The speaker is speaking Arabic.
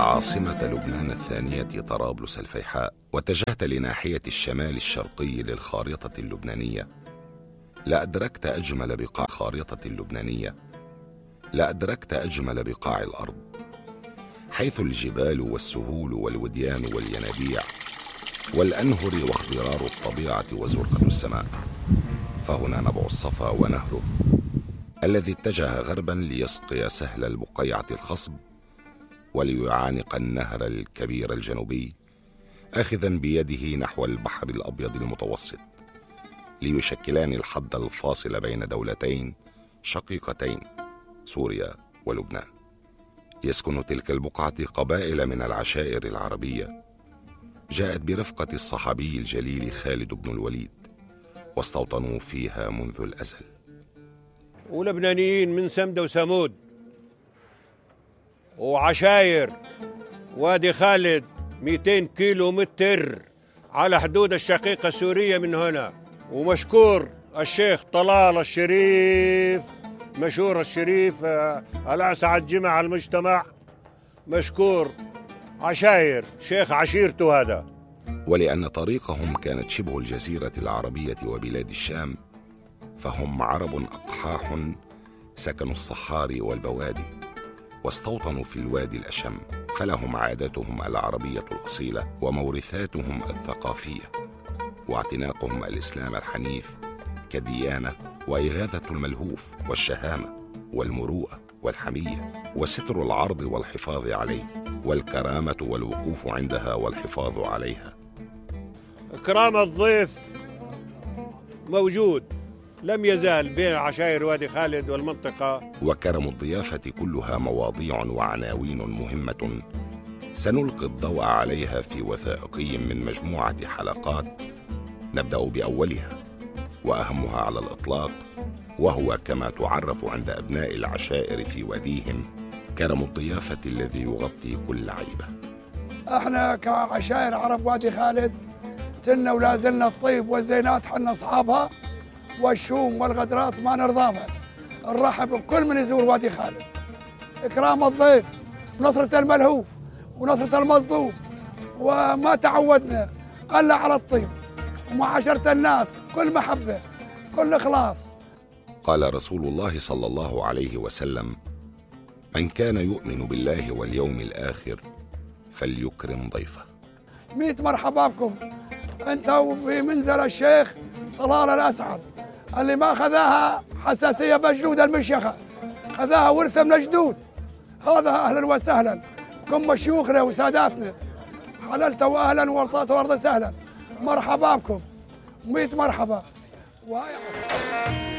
عاصمة لبنان الثانية طرابلس الفيحاء واتجهت لناحية الشمال الشرقي للخارطة اللبنانية، لأدركت أجمل بقاع الخارطة اللبنانية، لأدركت أجمل بقاع الأرض، حيث الجبال والسهول والوديان والينابيع والأنهر واخضرار الطبيعة وزرقة السماء. فهنا نبع الصفا ونهره الذي اتجه غربا ليسقي سهل البقيعة الخصب وليعانق النهر الكبير الجنوبي، آخذا بيده نحو البحر الأبيض المتوسط، ليشكلان الحد الفاصل بين دولتين شقيقتين، سوريا ولبنان. يسكن تلك البقعة قبائل من العشائر العربية جاءت برفقة الصحابي الجليل خالد بن الوليد، واستوطنوا فيها منذ الأزل. ولبنانيين من سمدة وسمود وعشاير وادي خالد 200 كيلو متر على حدود الشقيقة السورية من هنا. ومشكور الشيخ طلال الشريف، مشهور الشريف الأسعد جمع المجتمع، مشكور عشاير شيخ عشيرته هذا. ولأن طريقهم كانت شبه الجزيرة العربية وبلاد الشام، فهم عرب أقحاح سكنوا الصحاري والبوادي واستوطنوا في الوادي الأشم، فلهم عاداتهم العربية الأصيلة ومورثاتهم الثقافية واعتناقهم الإسلام الحنيف كديانة، وإغاثة الملهوف والشهامة والمروءة والحمية وستر العرض والحفاظ عليه والكرامة والوقوف عندها والحفاظ عليها. إكرام الضيف موجود لم يزال بين عشائر وادي خالد والمنطقة. وكرم الضيافة كلها مواضيع وعناوين مهمة سنلقي الضوء عليها في وثائقي من مجموعة حلقات، نبدأ بأولها وأهمها على الإطلاق، وهو كما تعرف عند أبناء العشائر في واديهم كرم الضيافة الذي يغطي كل عيبة. احنا كعشائر عرب وادي خالد تلنا ولا زلنا الطيب والزينات، حنا أصحابها، والشوم والغدرات ما نرضاها. نرحب بكل من يزور وادي خالد. إكرام الضيف، نصرة الملهوف ونصرة المظلوم، وما تعودنا قل على الطيب ومعاشرة الناس، كل محبة كل إخلاص. قال رسول الله صلى الله عليه وسلم: من كان يؤمن بالله واليوم الآخر فليكرم ضيفه. 100 مرحبا بكم انت وفي منزل الشيخ طلال الأسعد اللي ما خذاها حساسية بجدود المشيخة، خذاها ورثة من الجدود. هذا أهلا وسهلا كم شيوخنا وساداتنا، حللت وأهلا ورطات وأرض سهلا. مرحبا بكم 100 مرحبا.